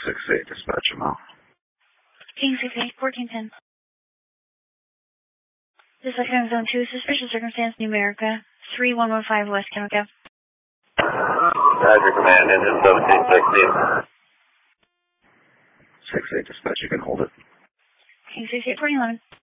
6-8, dispatch them out. King 6-8, 1410. Dispatch County Zone 2, suspicious circumstance, New America, 3115 West Chemical. Roger, command, engine 1716. 6-8, dispatch, you can hold it. King 6-8, 1411.